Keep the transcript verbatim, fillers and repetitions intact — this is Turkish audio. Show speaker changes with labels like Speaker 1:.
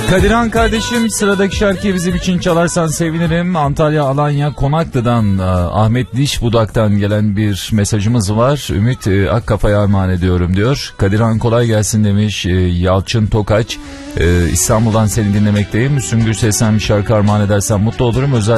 Speaker 1: Kadirhan kardeşim, sıradaki şarkıyı bizim için çalarsan sevinirim. Antalya Alanya Konaklı'dan Ahmet Dişbudak'tan gelen bir mesajımız var. Ümit Akkafa'ya armağan ediyorum diyor. Kadirhan kolay gelsin demiş. Yalçın Tokaç, İstanbul'dan seni dinlemekteyim. Süngür Seslen bir şarkı armağan edersen mutlu olurum. Özel